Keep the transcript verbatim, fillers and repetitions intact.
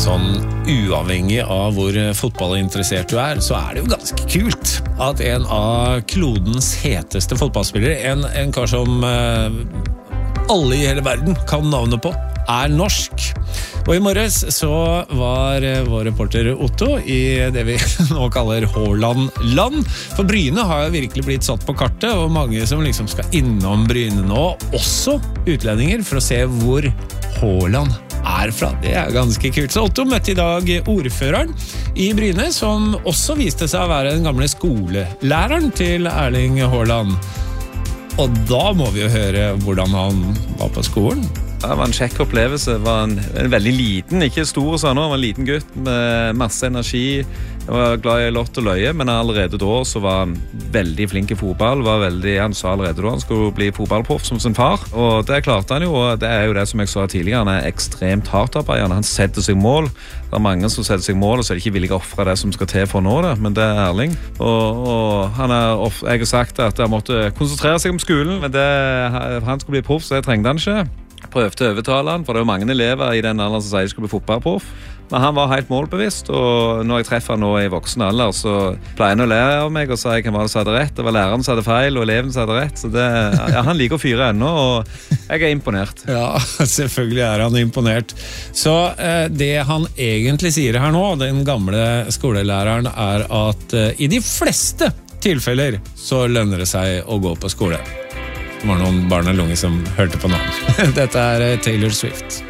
sånn uavhengig av hvor fotballinteressert du er, så er det jo ganske kult at en av klodens heteste fotballspillere, en, en kar som eh, alle i hele verden kan navnet på, er norsk. Og i morges så var vår reporter Otto i det vi nå kaller Haaland-land. For Bryne har jo virkelig blitt satt på kartet, og mange som liksom skal innom Bryne nå, også utlendinger, for å se hvor Haaland er fra. Det er ganske kult. Så Otto møtte i dag ordføreren i Bryne, som også viste seg å være den gamle skolelæreren til Erling Haaland. Og da må vi jo høre hvordan han var på skolen. Det var en kjekk opplevelse. Det var en, en veldig liten, ikke stor og sånn, det var en liten gutt med masse energi. Jeg var glad i lott og løye, men allerede da så var han veldig flink i fotball. Var veldig, han sa allerede da han skulle bli fotballproff som sin far. Og det klarte han jo, og det er jo det som jeg sa tidligere. Han er ekstremt hardtarbeidende. Han setter seg mål. Det er mange som setter seg mål, og så er det ikke villig å offre det som skal til for å nå det. Men det er Erling. Og, og han er, jeg har sagt at han måtte konsentrere seg om skolen, men det, han skulle bli proff, så jeg trengte han ikke. Prøvde å overtale han, for det er jo mange elever i den alderen som sier de skulle bli fotballproff. Men han var helt målbevisst, og når jeg treffer han nå i voksen alder, så pleier han å lære av meg og si hvem var det som hadde rett. Det var læreren som hadde feil, og eleven som hadde rett. Så det, ja, han liker å fyre ennå, og jeg er imponert. Ja, selvfølgelig er han imponert. Så eh, det han egentlig sier her nå, den gamle skolelæreren, er at eh, i de fleste tilfeller så lønner det seg å gå på skole. Det var noen barn og unge som hørte på navn. Dette er Taylor Swift.